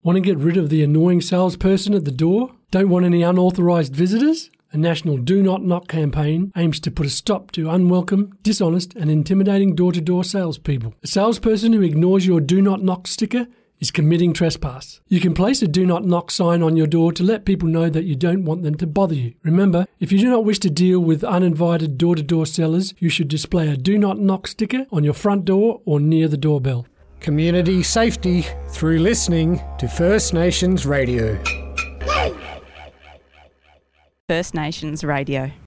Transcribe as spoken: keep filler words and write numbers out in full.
Want to get rid of the annoying salesperson at the door? Don't want any unauthorised visitors? A national Do Not Knock campaign aims to put a stop to unwelcome, dishonest and intimidating door-to-door salespeople. A salesperson who ignores your Do Not Knock sticker is committing trespass. You can place a Do Not Knock sign on your door to let people know that you don't want them to bother you. Remember, if you do not wish to deal with uninvited door-to-door sellers, you should display a Do Not Knock sticker on your front door or near the doorbell. Community safety through listening to First Nations Radio. First Nations Radio.